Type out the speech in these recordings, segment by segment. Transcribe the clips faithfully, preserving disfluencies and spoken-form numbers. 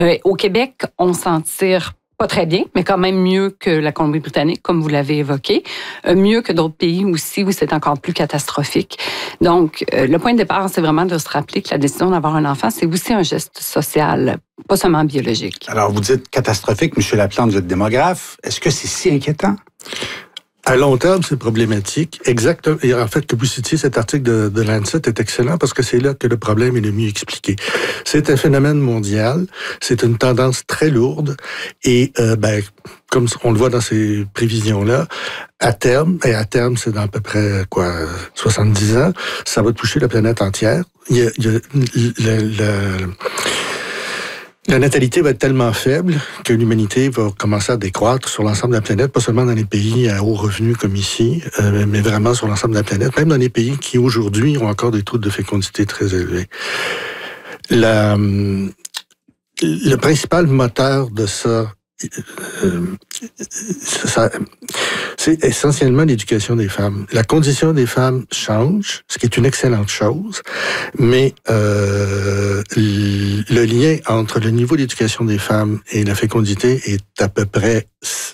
Euh, au Québec, on s'en tire pas très bien, mais quand même mieux que la Colombie-Britannique, comme vous l'avez évoqué. Euh, mieux que d'autres pays aussi où c'est encore plus catastrophique. Donc, euh, le point de départ, c'est vraiment de se rappeler que la décision d'avoir un enfant, c'est aussi un geste social, pas seulement biologique. Alors, vous dites catastrophique, M. Laplante, vous êtes démographe. Est-ce que c'est si inquiétant? À long terme, c'est problématique. Exactement. Et en fait, que vous citiez cet article de, de Lancet est excellent parce que c'est là que le problème est le mieux expliqué. C'est un phénomène mondial. C'est une tendance très lourde. Et, euh, ben, comme on le voit dans ces prévisions-là, à terme, et à terme, c'est dans à peu près, quoi, soixante-dix ans, ça va toucher la planète entière. Il y a, il y a le, le, La natalité va être tellement faible que l'humanité va commencer à décroître sur l'ensemble de la planète, pas seulement dans les pays à haut revenu comme ici, euh, mais vraiment sur l'ensemble de la planète, même dans les pays qui aujourd'hui ont encore des taux de fécondité très élevés. La, le principal moteur de ça, euh, ça c'est essentiellement l'éducation des femmes. La condition des femmes change, ce qui est une excellente chose, mais euh, le lien entre le niveau d'éducation des femmes et la fécondité est à peu près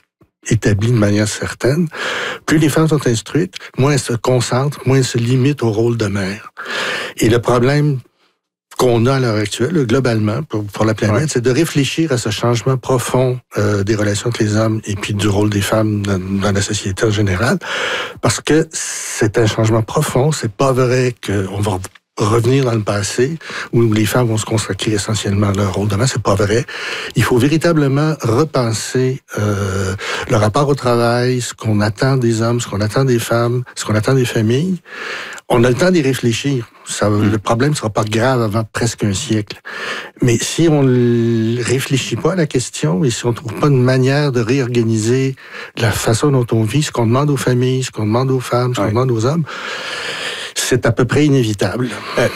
établi de manière certaine. Plus les femmes sont instruites, moins elles se concentrent, moins elles se limitent au rôle de mère. Et le problème qu'on a à l'heure actuelle, globalement, pour, pour la planète, ouais. c'est de réfléchir à ce changement profond euh, des relations entre les hommes et puis du rôle des femmes dans, dans la société en général, parce que c'est un changement profond. C'est pas vrai qu'on va revenir dans le passé où les femmes vont se consacrer essentiellement à leur rôle de mère. C'est pas vrai. Il faut véritablement repenser euh, le rapport au travail, ce qu'on attend des hommes, ce qu'on attend des femmes, ce qu'on attend des familles. On a le temps d'y réfléchir. Ça, mmh. Le problème ne sera pas grave avant presque un siècle. Mais si on ne réfléchit pas à la question et si on ne trouve pas une manière de réorganiser la façon dont on vit, ce qu'on demande aux familles, ce qu'on demande aux femmes, ce qu'on ouais. demande aux hommes, c'est à peu près inévitable. Euh,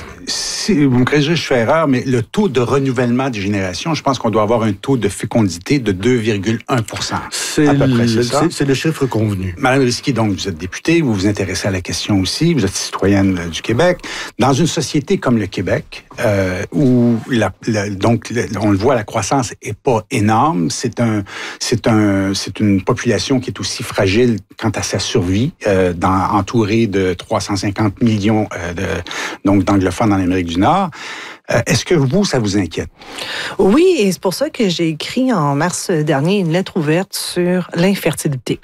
si, vous me corrigez, je fais erreur, mais le taux de renouvellement des générations, je pense qu'on doit avoir un taux de fécondité de deux virgule un pour cent. C'est, à peu près, c'est, ça? C'est, c'est le chiffre convenu. Madame Risky, donc, vous êtes députée, vous vous intéressez à la question aussi, vous êtes citoyenne du Québec. Dans une société comme le Québec, euh, où la, la, donc, on le voit, la croissance est pas énorme, c'est un, c'est un, c'est une population qui est aussi fragile quant à sa survie, euh, dans, entourée de trois cent cinquante millions euh, de, donc, d'anglophones en Amérique du Nord. Euh, est-ce que vous, ça vous inquiète? Oui, et c'est pour ça que j'ai écrit en mars dernier une lettre ouverte sur l'infertilité.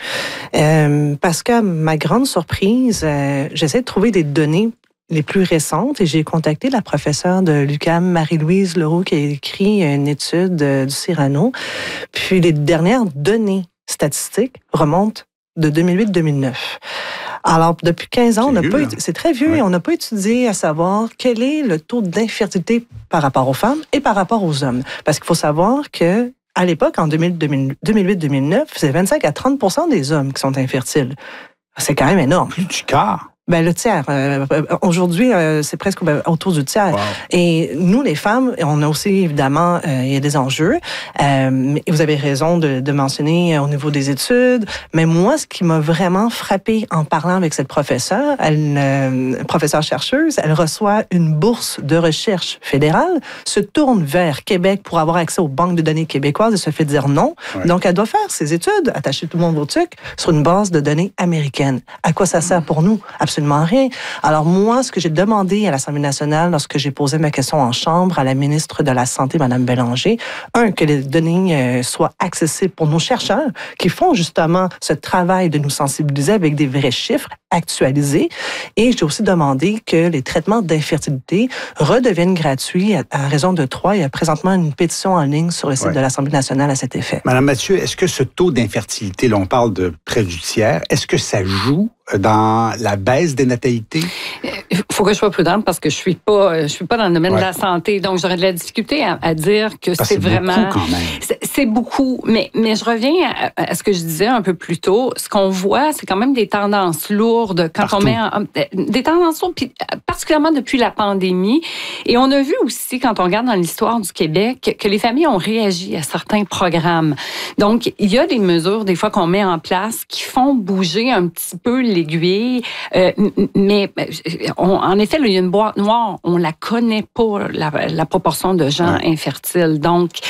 Euh, parce qu'à ma grande surprise, euh, j'essaie de trouver des données les plus récentes et j'ai contacté la professeure de l'U Q A M, Marie-Louise Leroux, qui a écrit une étude euh, du Cyrano. Puis les dernières données statistiques remontent de deux mille huit deux mille neuf. Alors, depuis quinze ans, c'est, on n'a vieux, pas hein? C'est très vieux, ouais. et on n'a pas étudié à savoir quel est le taux d'infertilité par rapport aux femmes et par rapport aux hommes. Parce qu'il faut savoir que à l'époque, en deux mille huit deux mille neuf, c'est vingt-cinq à trente pour cent des hommes qui sont infertiles. C'est quand même énorme. Plus du quart. Ben, le tiers. Euh, aujourd'hui, euh, c'est presque ben, autour du tiers. Wow. Et nous, les femmes, on a aussi, évidemment, euh, il y a des enjeux. Euh, vous avez raison de, de mentionner au niveau des études. Mais moi, ce qui m'a vraiment frappée en parlant avec cette professeure, elle, euh, professeure chercheuse, elle reçoit une bourse de recherche fédérale, se tourne vers Québec pour avoir accès aux banques de données québécoises et se fait dire non. Ouais. Donc, elle doit faire ses études, attacher tout le monde au tuc, sur une base de données américaine. À quoi ça sert pour nous? Absolument rien. Alors moi, ce que j'ai demandé à l'Assemblée nationale lorsque j'ai posé ma question en chambre à la ministre de la Santé, Mme Bélanger, un, que les données euh, soient accessibles pour nos chercheurs qui font justement ce travail de nous sensibiliser avec des vrais chiffres actualisés. Et j'ai aussi demandé que les traitements d'infertilité redeviennent gratuits à, à raison de trois. Il y a présentement une pétition en ligne sur le site ouais. de l'Assemblée nationale à cet effet. Madame Mathieu, est-ce que ce taux d'infertilité, là on parle de près du tiers, est-ce que ça joue dans la baisse des natalités? Il faut que je sois prudente parce que je suis pas, je suis pas dans le domaine ouais. de la santé, donc j'aurais de la difficulté à, à dire que c'est, c'est vraiment. Beaucoup quand même. C'est, c'est beaucoup, mais mais je reviens à, à ce que je disais un peu plus tôt. Ce qu'on voit, c'est quand même des tendances lourdes quand Partout. on met en, des tendances lourdes, puis particulièrement depuis la pandémie. Et on a vu aussi quand on regarde dans l'histoire du Québec que les familles ont réagi à certains programmes. Donc il y a des mesures des fois qu'on met en place qui font bouger un petit peu l'aiguille, euh, mais on, en effet, il y a une boîte noire, on la connaît pas, la, la proportion de gens ouais. infertiles. Donc,